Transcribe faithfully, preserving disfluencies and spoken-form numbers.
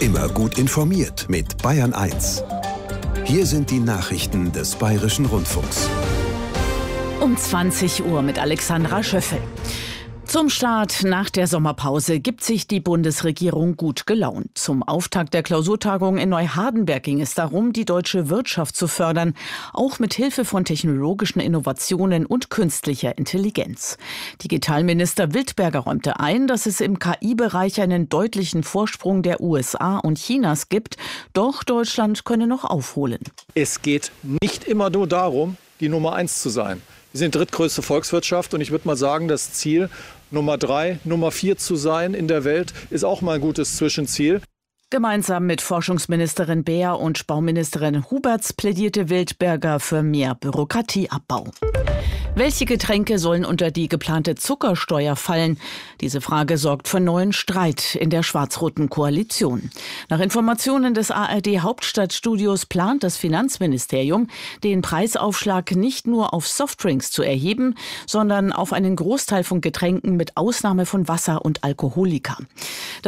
Immer gut informiert mit Bayern eins. Hier sind die Nachrichten des Bayerischen Rundfunks. Um zwanzig Uhr mit Alexandra Schöffel. Zum Start nach der Sommerpause gibt sich die Bundesregierung gut gelaunt. Zum Auftakt der Klausurtagung in Neuhardenberg ging es darum, die deutsche Wirtschaft zu fördern, auch mit Hilfe von technologischen Innovationen und künstlicher Intelligenz. Digitalminister Wildberger räumte ein, dass es im K I-Bereich einen deutlichen Vorsprung der U S A und Chinas gibt, doch Deutschland könne noch aufholen. Es geht nicht immer nur darum, die Nummer eins zu sein. Wir sind drittgrößte Volkswirtschaft und ich würde mal sagen, das Ziel, Nummer drei, Nummer vier zu sein in der Welt, ist auch mal ein gutes Zwischenziel. Gemeinsam mit Forschungsministerin Beer und Bauministerin Huberts plädierte Wildberger für mehr Bürokratieabbau. Welche Getränke sollen unter die geplante Zuckersteuer fallen? Diese Frage sorgt für neuen Streit in der schwarz-roten Koalition. Nach Informationen des A R D-Hauptstadtstudios plant das Finanzministerium, den Preisaufschlag nicht nur auf Softdrinks zu erheben, sondern auf einen Großteil von Getränken mit Ausnahme von Wasser und Alkoholika.